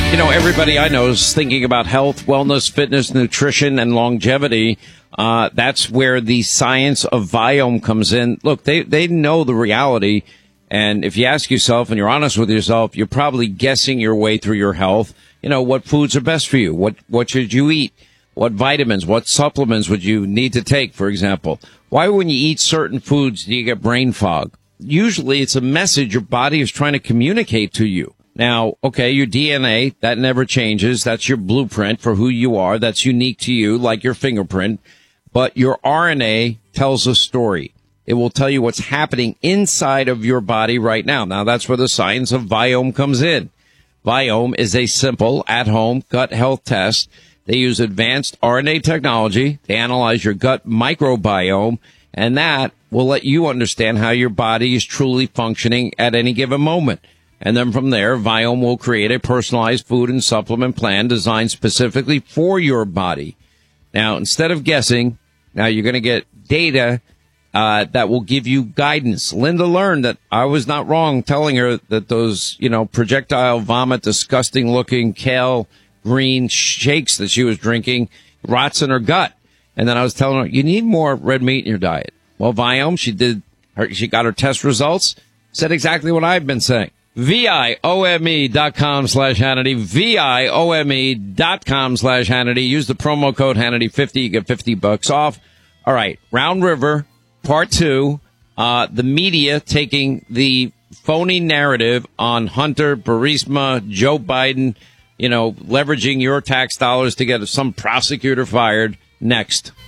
You know, everybody I know is thinking about health, wellness, fitness, nutrition, and longevity. That's where the science of Viome comes in. Look, they know the reality. And if you ask yourself and you're honest with yourself, you're probably guessing your way through your health. You know, what foods are best for you? What should you eat? What vitamins, what supplements would you need to take, for example? Why, when you eat certain foods, do you get brain fog? Usually it's a message your body is trying to communicate to you. Now, okay, your DNA, that never changes. That's your blueprint for who you are. That's unique to you, like your fingerprint. But your RNA tells a story. It will tell you what's happening inside of your body right now. Now, that's where the science of Viome comes in. Viome is a simple, at-home gut health test. They use advanced RNA technology. They analyze your gut microbiome, and that will let you understand how your body is truly functioning at any given moment. And then from there, Viome will create a personalized food and supplement plan designed specifically for your body. Now, instead of guessing, now you're going to get data that will give you guidance. Linda learned that I was not wrong telling her that those, projectile vomit, disgusting looking kale green shakes that she was drinking rots in her gut. And then I was telling her, you need more red meat in your diet. Well, Viome, she got her test results, said exactly what I've been saying. VIOME.com/Hannity, VIOME.com/Hannity. Use the promo code Hannity50. You get $50 off. All right. Round River, part 2. The media taking the phony narrative on Hunter, Burisma, Joe Biden, leveraging your tax dollars to get some prosecutor fired. Next.